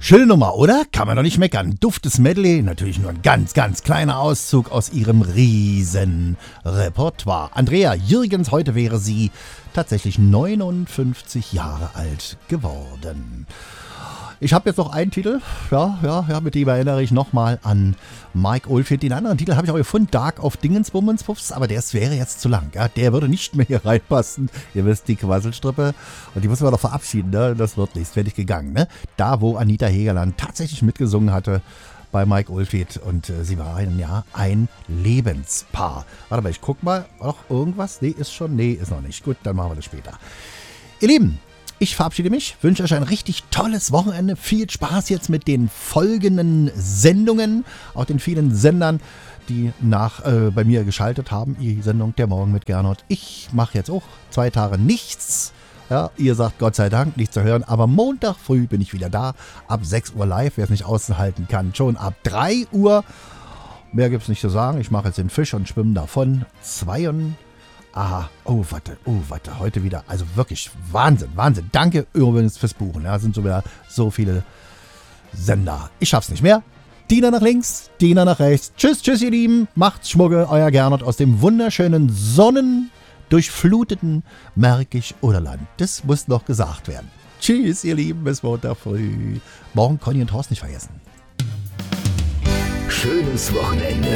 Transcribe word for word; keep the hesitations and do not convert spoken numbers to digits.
Schöne Nummer, oder? Kann man doch nicht meckern. Duftes Medley, natürlich nur ein ganz, ganz kleiner Auszug aus ihrem riesen Repertoire. Andrea Jürgens, heute wäre sie tatsächlich neunundfünfzig Jahre alt geworden. Ich habe jetzt noch einen Titel, ja, ja, ja, mit dem erinnere ich nochmal an Mike Oldfield. Den anderen Titel habe ich auch gefunden, Dark of Dingensbummenspuffs, aber der wäre jetzt zu lang. Ja, der würde nicht mehr hier reinpassen. Ihr wisst, die Quasselstrippe. Und die müssen wir doch verabschieden, ne? Das wird nicht, fertig gegangen, ne? Da, wo Anita Hegerland tatsächlich mitgesungen hatte bei Mike Oldfield und äh, sie war ein Jahr ein Lebenspaar. Warte mal, ich guck mal, noch irgendwas? Nee, ist schon, nee, ist noch nicht. Gut, dann machen wir das später. Ihr Lieben, ich verabschiede mich, wünsche euch ein richtig tolles Wochenende. Viel Spaß jetzt mit den folgenden Sendungen, auch den vielen Sendern, die nach äh, bei mir geschaltet haben. Die Sendung Der Morgen mit Gernot. Ich mache jetzt auch zwei Tage nichts. Ja, ihr sagt Gott sei Dank, nichts zu hören. Aber Montag früh bin ich wieder da. Ab sechs Uhr live, wer es nicht aushalten kann. Schon ab drei Uhr. Mehr gibt es nicht zu sagen. Ich mache jetzt den Fisch und schwimme davon. Zweiundvierzig. Aha, oh, warte, oh, warte, heute wieder, also wirklich Wahnsinn, Wahnsinn. Danke übrigens fürs Buchen, ja, sind so wieder so viele Sender. Ich schaff's nicht mehr. Dina nach links, Dina nach rechts. Tschüss, tschüss, ihr Lieben. Macht's Schmucke, euer Gernot aus dem wunderschönen, sonnendurchfluteten Märkisch-Oderland. Das muss noch gesagt werden. Tschüss, ihr Lieben, bis Montag früh. Morgen Conny und Horst nicht vergessen. Schönes Wochenende.